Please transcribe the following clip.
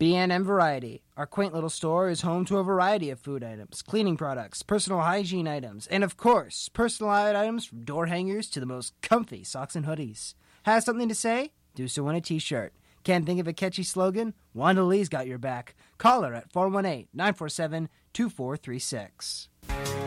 B&M Variety. Our quaint little store is home to a variety of food items, cleaning products, personal hygiene items, and of course, personalized items from door hangers to the most comfy socks and hoodies. Has something to say? Do so in a t-shirt. Can't think of a catchy slogan? Wanda Lee's got your back. Call her at 418-947-2436.